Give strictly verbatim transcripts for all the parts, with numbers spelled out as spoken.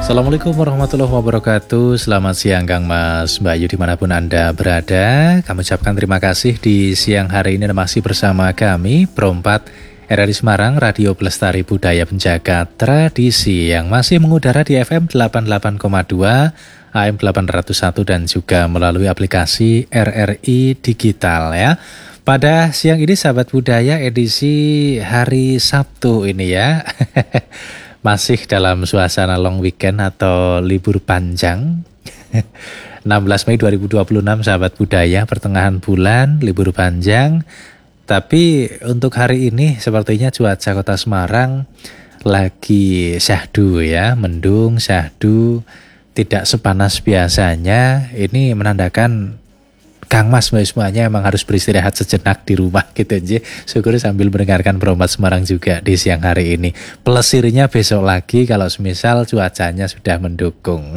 Assalamualaikum warahmatullahi wabarakatuh. Selamat siang Kang Mas, Mbak Ayu dimanapun Anda berada. Kami ucapkan terima kasih di siang hari ini masih bersama kami Pro empat R R I Semarang, Radio Pelestari Budaya Penjaga Tradisi yang masih mengudara di F M delapan puluh delapan koma dua, A M delapan nol satu dan juga melalui aplikasi R R I Digital ya. Pada siang ini sahabat budaya edisi hari Sabtu ini ya. Masih dalam suasana long weekend atau libur panjang. enam belas Mei dua ribu dua puluh enam sahabat budaya, pertengahan bulan, libur panjang. Tapi untuk hari ini sepertinya cuaca Kota Semarang lagi syahdu ya, mendung, syahdu, tidak sepanas biasanya. Ini menandakan Kang Mas semuanya emang harus beristirahat sejenak di rumah gitu aja. Syukur sambil mendengarkan Pro empat Semarang juga di siang hari ini. Pelesirnya besok lagi kalau semisal cuacanya sudah mendukung.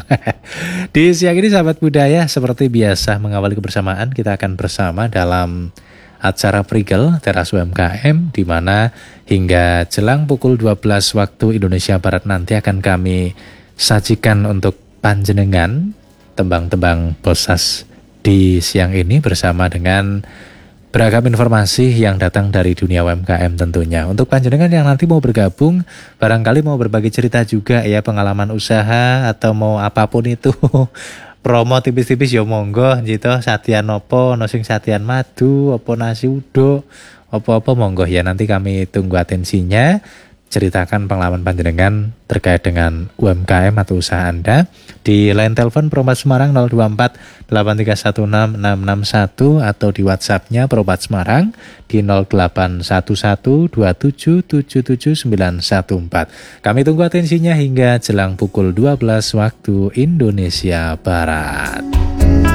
Di siang ini sahabat budaya seperti biasa mengawali kebersamaan kita akan bersama dalam acara Prigel Teras U M K M di mana hingga jelang pukul dua belas waktu Indonesia Barat nanti akan kami sajikan untuk panjenengan tembang-tembang bosas di siang ini bersama dengan beragam informasi yang datang dari dunia U M K M tentunya. Untuk panjenengan yang nanti mau bergabung, barangkali mau berbagi cerita juga ya, pengalaman usaha atau mau apapun itu. Promo tipis-tipis ya monggo gitu, satian opo, nosing satian madu, opo nasi uduk, opo-opo monggo ya, nanti kami tunggu atensinya. Ceritakan pengalaman panjenengan terkait dengan U M K M atau usaha Anda di line telepon Pro empat Semarang nol dua empat delapan tiga satu enam enam enam satu atau di WhatsApp-nya Pro empat Semarang di nol delapan satu satu dua tujuh tujuh tujuh sembilan satu empat. Kami tunggu atensinya hingga jelang pukul dua belas waktu Indonesia Barat.